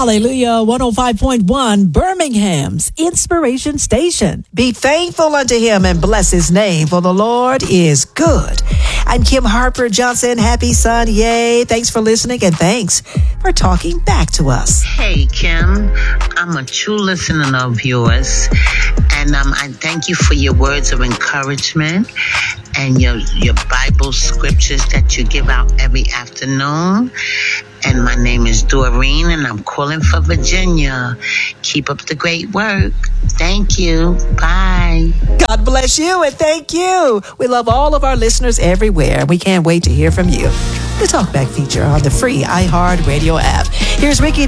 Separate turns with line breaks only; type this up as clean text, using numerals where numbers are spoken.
Hallelujah, 105.1, Birmingham's Inspiration Station.
Be thankful unto him and bless his name, for the Lord is good. I'm Kim Harper Johnson. Happy Sunday. Thanks for listening and thanks for talking back to us.
Hey, Kim. I'm a true listener of yours, and I thank you for your words of encouragement and your Bible scriptures that you give out every afternoon. And my name is Doreen, and I'm calling for Virginia. Keep up the great work. Thank you. Bye.
God bless you and thank you. We love all of our listeners everywhere. We can't wait to hear from you. The Talkback feature on the free iHeartRadio app. Here's Ricky